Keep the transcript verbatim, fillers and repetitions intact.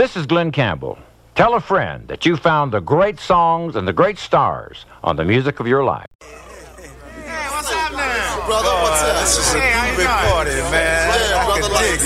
This is Glenn Campbell. Tell a friend that you found the great songs and the great stars on the music of your life. Hey, what's happening? Brother, what's up? This is a Hey, how you big doing? party, man. Yeah, I brother, can like- dig